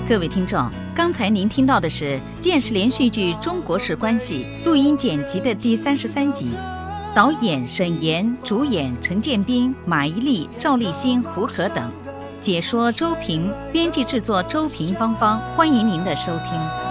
各位听众，刚才您听到的是电视连续剧《中国式关系》录音剪辑的第33集，导演沈岩，主演陈建斌、马伊琍、赵立新、胡可等，解说周平，编辑制作周平芳芳，欢迎您的收听。